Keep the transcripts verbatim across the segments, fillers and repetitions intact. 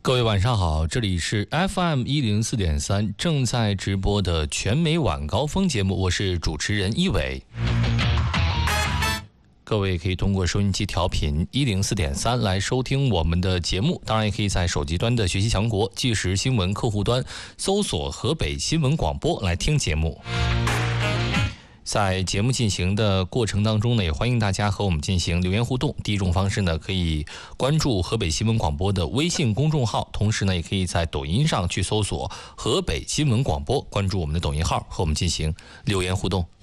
各位晚上好，这里是 F M 一零四点三正在直播的全美晚高峰节目，我是主持人一伟。各位可以通过收音机调频一零四点三来收听我们的节目，当然也可以在手机端的学习强国即时新闻客户端搜索河北新闻广播来听节目。在节目进行的过程当中呢，也欢迎大家和我们进行留言互动。第一种方式呢，可以关注河北新闻广播的微信公众号，同时呢，也可以在抖音上去搜索河北新闻广播，关注我们的抖音号，和我们进行留言互动。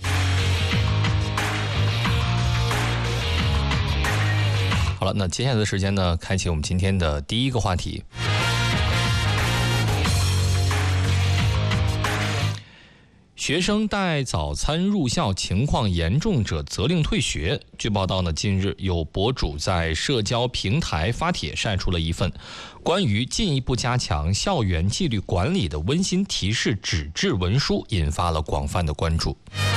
好了，那接下来的时间呢，开启我们今天的第一个话题。学生带早餐入校，情况严重者责令退学。据报道呢，近日有博主在社交平台发帖晒出了一份关于进一步加强校园纪律管理的温馨提示纸质文书，引发了广泛的关注。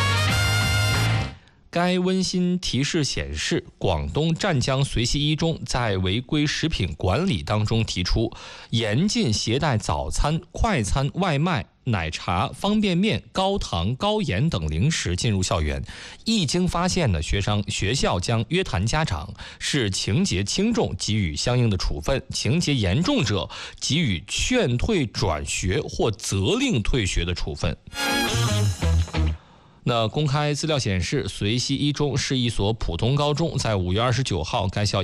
该温馨提示显示，广东湛江随溪一中在违规食品管理当中提出，严禁携带早餐、快餐、外卖、奶茶、方便面、高糖、高盐等零食进入校园。一经发现呢，学生学校将约谈家长，视情节轻重给予相应的处分，情节严重者给予劝退、转学或责令退学的处分。那公开资料显示，随溪一中是一所普通高中，在五月二十九号，该校